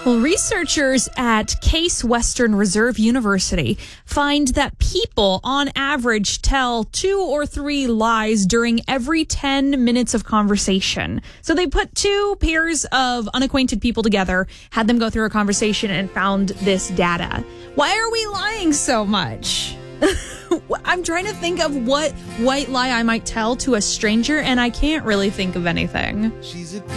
Well, researchers at Case Western Reserve University find that people, on average, tell 2 or 3 lies during every 10 minutes of conversation. So they put 2 pairs of unacquainted people together, had them go through a conversation, and found this data. Why are we lying so much? I'm trying to think of what white lie I might tell to a stranger, and I can't really think of anything.